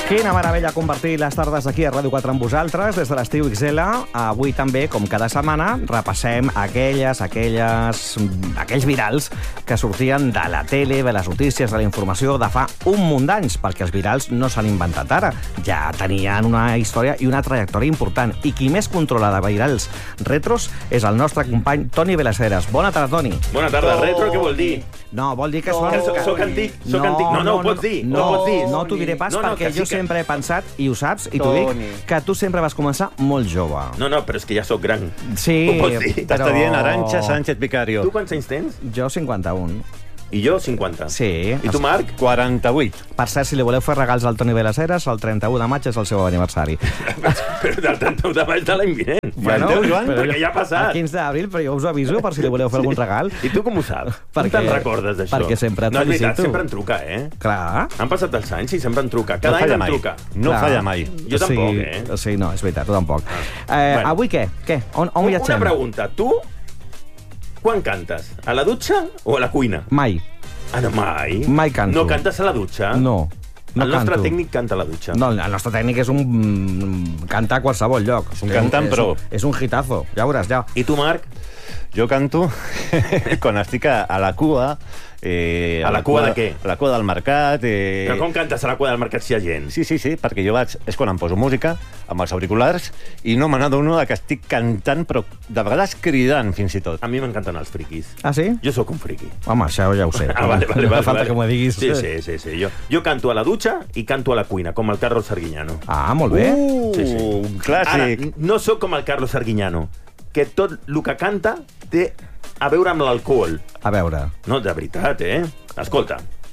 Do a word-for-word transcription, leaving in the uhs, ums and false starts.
Quina meravella compartir les tardes aquí a Ràdio quatre amb vosaltres des de l'estiu X L. Avui també, com cada setmana, repassem aquelles, aquelles, aquells virals que sortien de la tele, de les notícies, de la informació de fa un munt d'anys, perquè els virals no s'han inventat ara. Ja tenien una història i una trajectòria important. I qui més controla de virals retros és el nostre company Toni Belaceres. Bona tarda, Toni. Bona tarda. Oh. Retro què vol dir? No, vol dir que no, són... Que soc, soc antic, soc no, antic. No, no, no, ho pots dir. No, no, pots dir. no t'ho diré pas, no, no, perquè jo sí que... sempre he pensat, i ho saps, i t'ho dic, que tu sempre vas començar molt jove. No, no, però és que ja sóc gran. Sí, ho pots dir. T'està però... dient Arantxa Sánchez Vicario. Tu quants anys tens? Jo cinquanta-un. I jo cinquanta. Sí. I tu, Marc? quaranta-vuit. Per cert, si li voleu fer regals al Toni Belaceres, el trenta-u de maig és el seu aniversari. Però del trenta-u de maig de l'any vinent. Bueno, ja Joan, perquè ja ha passat. El quinze d'abril, però jo us aviso per si li voleu fer algun regal. I tu com ho saps? Perquè, com te'n recordes d'això? Perquè sempre et no, felicito. No, és veritat, felicito. sempre em truca, eh? Clar. Han passat els anys i sempre em truca. Cada no any em mai. truca. No Clar. falla mai. Jo tampoc, sí, eh? Sí, no, és veritat, tu tampoc. Ah. Eh, Bueno. Avui què? Què? On, on viatgem? Una pregunta. Tu, quan cantes? A la dutxa o a la cuina? Mai. Ah, no, mai? Mai canto. No cantes a la dutxa? No. No el nostre canto. tècnic canta a la dutxa. No, el nostre tècnic és un... mm, canta a qualsevol lloc. És un cantant és, pro. És un hitazo, ja veuràs, ja. I tu, Marc? Jo canto quan estic a, a la cua... Eh, a la cua de què? A la cua del mercat. Eh... Però com cantes a la cua del mercat si hi ha gent? Sí, sí, sí, perquè jo vaig... És quan em poso música, amb els auriculars, i no me n'adono que estic cantant, però de vegades cridant, fins i tot. A mi m'encanten els friquis. Ah, sí? Jo sóc un friqui. Home, això ja ho sé. Ah, vale, vale, no vale, fa falta vale. que m'ho diguis. Sí, sí, sí, sí. Jo, jo canto a la dutxa i canto a la cuina, com el Carlos Arguiñano. Ah, molt bé. Uh, Sí, sí. un clàssic. Ara, no sóc com el Carlos Arguiñano, que tot el que canta té a veure amb l'alcohol. A veure. No, de veritat, eh? Escolta,